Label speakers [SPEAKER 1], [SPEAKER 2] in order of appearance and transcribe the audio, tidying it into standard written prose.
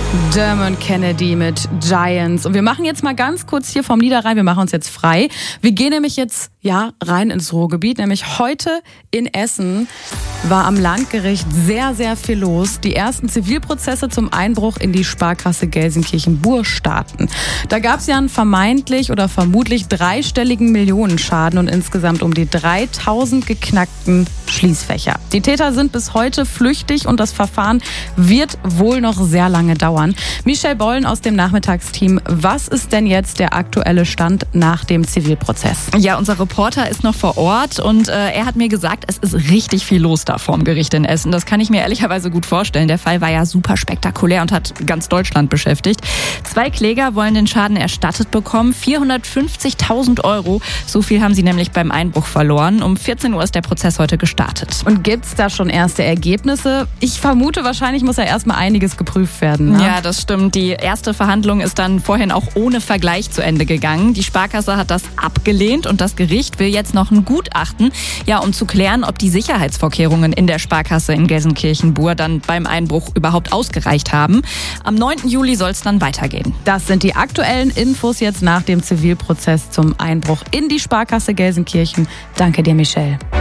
[SPEAKER 1] Dermot Kennedy mit Giants. Und wir machen jetzt mal ganz kurz hier vom Niederrhein, wir machen uns jetzt frei. Wir gehen nämlich jetzt rein ins Ruhrgebiet, nämlich heute in Essen war am Landgericht sehr, sehr viel los. Die ersten Zivilprozesse zum Einbruch in die Sparkasse Gelsenkirchen-Bur starten. Da gab es ja einen vermeintlich oder vermutlich dreistelligen Millionenschaden und insgesamt um die 3000 geknackten Schließfächer. Die Täter sind bis heute flüchtig und das Verfahren wird wohl noch sehr lange dauern. Michelle Bollen aus dem Nachmittagsteam, was ist denn jetzt der aktuelle Stand nach dem Zivilprozess?
[SPEAKER 2] Ja, unser Reporter ist noch vor Ort und er hat mir gesagt, es ist richtig viel los da vorm Gericht in Essen. Das kann ich mir ehrlicherweise gut vorstellen. Der Fall war ja super spektakulär und hat ganz Deutschland beschäftigt. 2 Kläger wollen den Schaden erstattet bekommen. 450.000 €. So viel haben sie nämlich beim Einbruch verloren. Um 14 Uhr ist der Prozess heute gestartet.
[SPEAKER 1] Und gibt's da schon erste Ergebnisse? Ich vermute, wahrscheinlich muss ja erstmal einiges geprüft werden. Ne?
[SPEAKER 2] Ja, das stimmt. Die erste Verhandlung ist dann vorhin auch ohne Vergleich zu Ende gegangen. Die Sparkasse hat das abgelehnt und das Gericht will jetzt noch ein Gutachten, um zu klären, ob die Sicherheitsvorkehrungen in der Sparkasse in Gelsenkirchen-Bur dann beim Einbruch überhaupt ausgereicht haben. Am 9. Juli soll es dann weitergehen.
[SPEAKER 1] Das sind die aktuellen Infos jetzt nach dem Zivilprozess zum Einbruch in die Sparkasse Gelsenkirchen. Danke dir, Michelle.